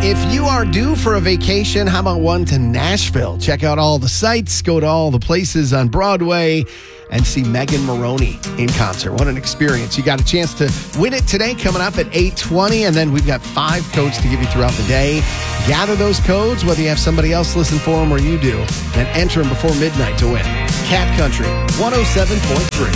If you are due for a vacation, how about one to Nashville? Check out all the sites, go to all the places on Broadway, and see Megan Moroney in concert. What an experience. You got a chance to win it today coming up at 8:20, and then we've got 5 codes to give you throughout the day. Gather those codes, whether you have somebody else listen for them or you do, and enter them before midnight to win. Cat Country 107.3.